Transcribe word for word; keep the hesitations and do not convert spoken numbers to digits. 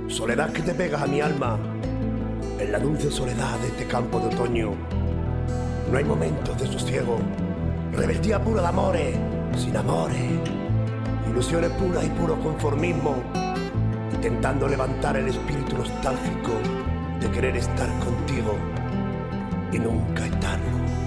Soledad que te pegas a mi alma en la dulce soledad de este campo de otoño. No hay momentos de sosiego, revestida pura de amores, sin amores, ilusiones puras y puro conformismo, intentando levantar el espíritu nostálgico de querer estar contigo y nunca estarlo.